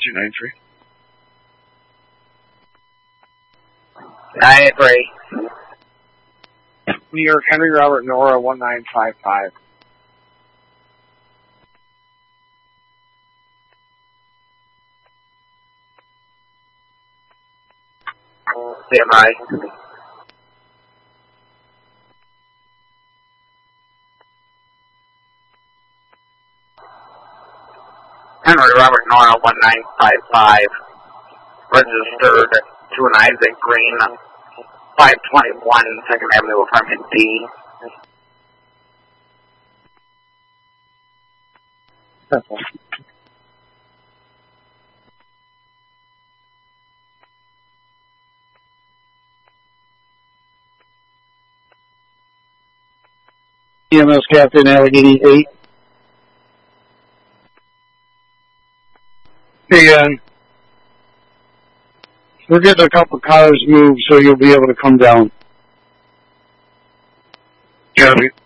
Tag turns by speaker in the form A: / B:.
A: 293.
B: 983.
C: New York, Henry Robert Nora, 1955.
B: CMI. Henry Robert Nora, 1955. Registered to an Isaac Green, 521 2nd Avenue, apartment D.
D: EMS Captain Allegheny 8. Hey, we're getting a couple cars moved, so you'll be able to come down.
A: Copy.